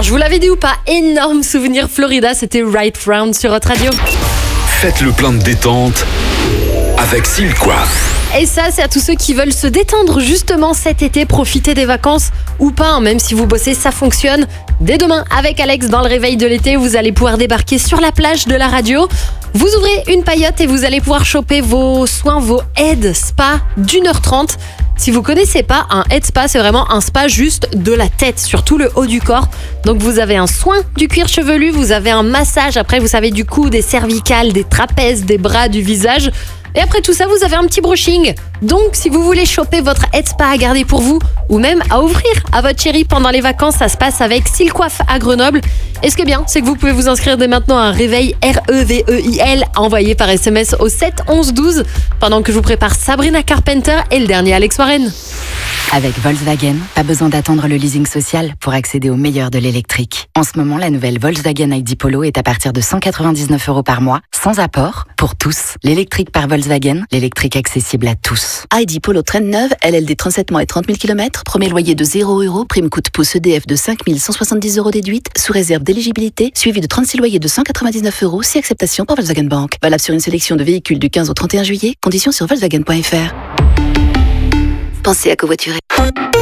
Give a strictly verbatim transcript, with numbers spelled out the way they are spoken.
Alors je vous l'avais dit ou pas, énorme souvenir Florida, c'était Right Round sur votre radio. Faites le plein de détente avec Silcoif. Et ça, c'est à tous ceux qui veulent se détendre justement cet été, profiter des vacances ou pas, hein, même si vous bossez, ça fonctionne. Dès demain, avec Alex dans le réveil de l'été, vous allez pouvoir débarquer sur la plage de la radio. Vous ouvrez une paillote et vous allez pouvoir choper vos soins, vos head spa d'une heure trente. Si vous connaissez pas, un head spa, c'est vraiment un spa juste de la tête, sur tout le haut du corps. Donc vous avez un soin du cuir chevelu, vous avez un massage, après vous savez du cou, des cervicales, des trapèzes, des bras, du visage. Et après tout ça, vous avez un petit brushing. Donc, si vous voulez choper votre head spa à garder pour vous ou même à ouvrir à votre chérie pendant les vacances, ça se passe avec Silcoif à Grenoble. Et ce qui est bien, c'est que vous pouvez vous inscrire dès maintenant à un réveil R E V E I L envoyé par S M S au sept onze douze pendant que je vous prépare Sabrina Carpenter et le dernier Alex Warren. Avec Volkswagen, pas besoin d'attendre le leasing social pour accéder au meilleur de l'électrique. En ce moment, la nouvelle Volkswagen I D Polo est à partir de cent quatre-vingt-dix-neuf euros par mois, sans apport, pour tous. L'électrique par Volkswagen, l'électrique accessible à tous. I D Polo traîne neuve, L L D trente-sept mois et trente mille kilomètres, premier loyer de zéro euros, prime coût pouce E D F de cinq mille cent soixante-dix euros déduite, sous réserve d'éligibilité, suivi de trente-six loyers de cent quatre-vingt-dix-neuf euros, si acceptation par Volkswagen Bank. Valable sur une sélection de véhicules du quinze au trente et un juillet, conditions sur Volkswagen point F R. Pensez à covoiturer.